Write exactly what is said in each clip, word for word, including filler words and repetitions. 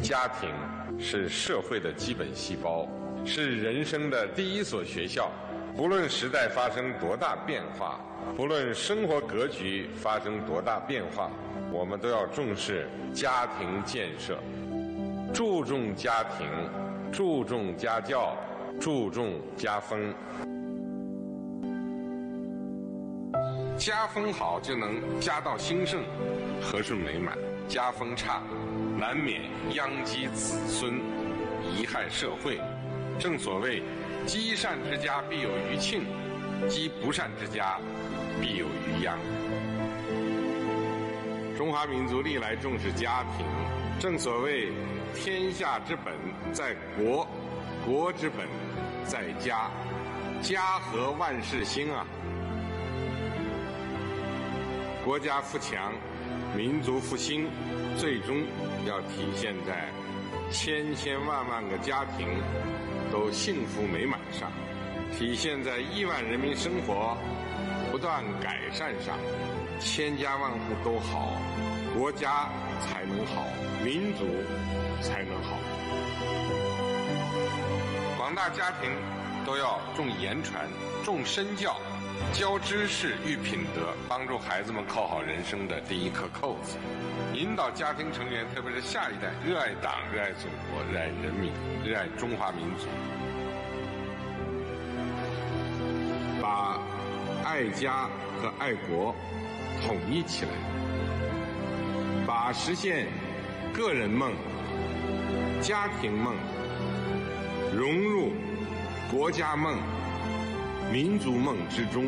家庭是社会的基本细胞，是人生的第一所学校。不论时代发生多大变化，不论生活格局发生多大变化，我们都要重视家庭建设，注重家庭，注重家教，注重家风。家风好就能家道兴盛，和顺美满；家风差，难免殃及子孙，贻害社会。正所谓积善之家必有余庆，积不善之家必有余殃。中华民族历来重视家庭，正所谓天下之本在国，国之本在家，家和万事兴啊。国家富强，民族复兴，最终要体现在千千万万个家庭都幸福美满上，体现在亿万人民生活不断改善上。千家万户都好，国家才能好，民族才能好。广大家庭都要重言传，重身教，教知识育品德，帮助孩子们扣好人生的第一颗扣子，引导家庭成员，特别是下一代，热爱党，热爱祖国，热爱人民，热爱中华民族，把爱家和爱国统一起来，把实现个人梦、家庭梦融入国家梦、民族梦之中。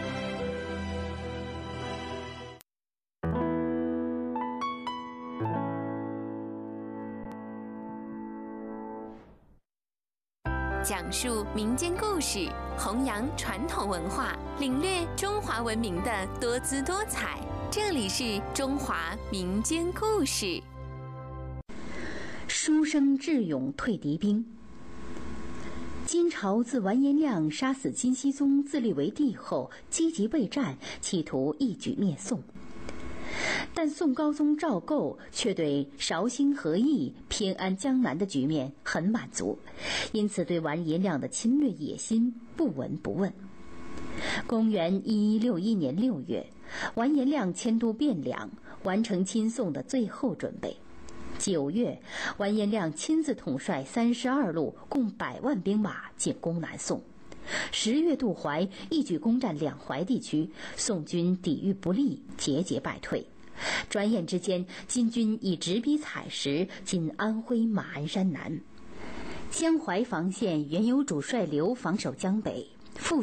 讲述民间故事，弘扬传统文化，领略中华文明的多姿多彩。这里是中华民间故事。 书生智勇退敌兵。金朝自完颜亮杀死金熙宗自立为帝后，积极备战，企图一举灭宋。但宋高宗赵构却对绍兴和议、偏安江南的局面很满足，因此对完颜亮的侵略野心不闻不问。公元一一六一年六月，完颜亮迁都汴梁，完成亲宋的最后准备。九月，完颜亮亲自统帅三十二路共百万兵马进攻南宋。十月渡淮，一举攻占两淮地区，宋军抵御不利，节节败退。转眼之间，金军已直逼采石，今安徽马鞍山南。江淮防线原由主帅刘防守江北，副